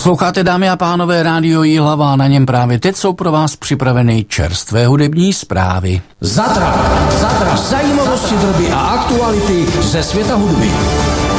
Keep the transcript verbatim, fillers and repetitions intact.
Posloucháte, dámy a pánové, rádio Jihlava, na něm právě teď jsou pro vás připraveny čerstvé hudební zprávy. Zatra, zatra, zajímavosti, droby a aktuality ze světa hudby.